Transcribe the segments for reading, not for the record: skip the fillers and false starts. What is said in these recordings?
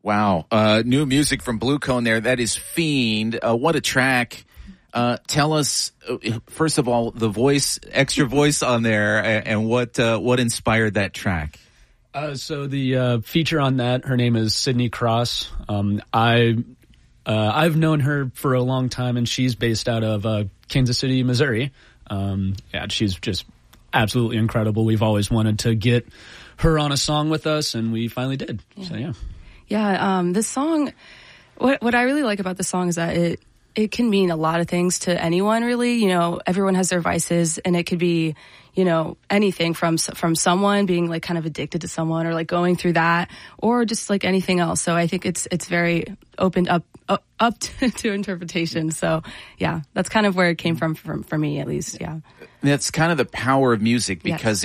Wow. New music from Blue Cone there. That is Fiend. What a track. Tell us, first of all, the voice, extra voice on there, and what inspired that track? So the feature on that, her name is Sydney Cross. I've known her for a long time, and she's based out of Kansas City, Missouri. She's just absolutely incredible. We've always wanted to get her on a song with us, and we finally did. Yeah. So, yeah. Yeah, this song, what I really like about the song is that it can mean a lot of things to anyone, really. You know, everyone has their vices, and it could be, you know, anything from someone being like kind of addicted to someone, or like going through that, or just like anything else. So I think it's very opened up to interpretation. So yeah, that's kind of where it came from for me, at least. Yeah. That's kind of the power of music, because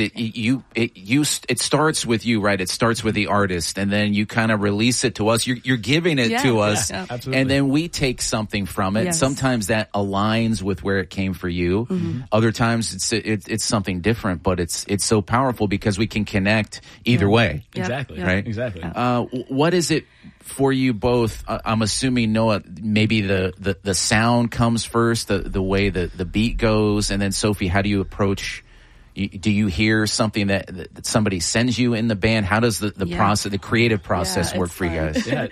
it starts with you, right? It starts with the artist, and then you kind of release it to us. You're giving it to us, absolutely. And then we take something from it. Yes. Sometimes that aligns with where it came for you. Mm-hmm. Other times it's something different, but it's so powerful because we can connect either way. Exactly. Yep. Right? Exactly. What is it for you both? I'm assuming, Noah, maybe the sound comes first, the way the beat goes, and then Sophie, how do you approach? Do you hear something that somebody sends you in the band? How does the process, the creative process, work for you guys? Yeah,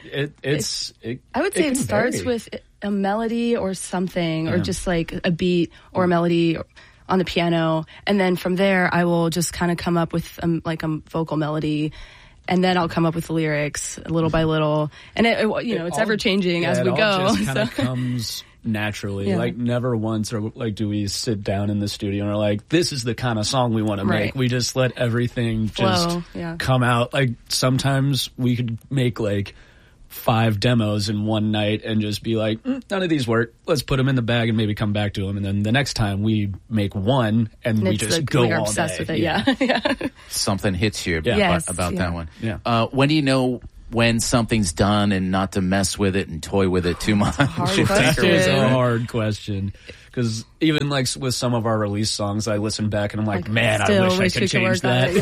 I would say it starts vary. with a melody or something, or just like a beat or a melody on the piano, and then from there I will just kind of come up with like a vocal melody. And then I'll come up with the lyrics little by little, and it's ever changing as we go. It just kind of comes naturally. Yeah. Like never once or like do we sit down in the studio and are like, this is the kind of song we want to make. We just let everything just come out. Like sometimes we could make like 5 demos in one night and just be like, none of these work. Let's put them in the bag and maybe come back to them. And then the next time we make one and we just go all obsessed day. with it. Yeah. Something hits you Yes, about that one. Yeah. When do you know when something's done and not to mess with it and toy with it too much? It's a hard question. Because even like with some of our release songs, I listen back and I'm like, man, I wish I could change that.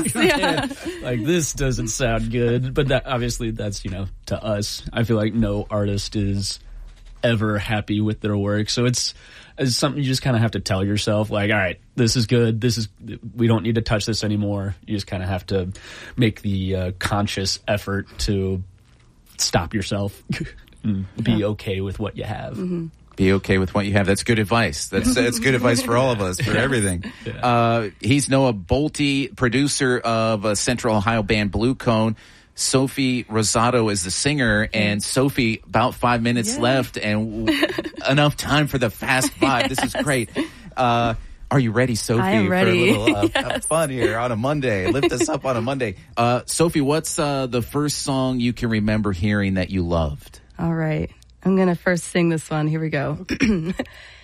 Like this doesn't sound good. But obviously that's, to us. I feel like no artist is ever happy with their work. So it's something you just kind of have to tell yourself, like, all right, this is good. We don't need to touch this anymore. You just kind of have to make the conscious effort to stop yourself and be okay with what you have. Mm-hmm. Be okay with what you have. That's good advice. That's good advice for all of us, for everything. Yeah. He's Noah Bolte, producer of a Central Ohio band Blue Cone. Sophie Rosato is the singer, and Sophie, about 5 minutes left, and enough time for the Fast Five. This is great. Are you ready, Sophie? I am ready. For a little fun here on a Monday. Lift us up on a Monday. Sophie, what's the first song you can remember hearing that you loved? All right. I'm going to first sing this one. Here we go.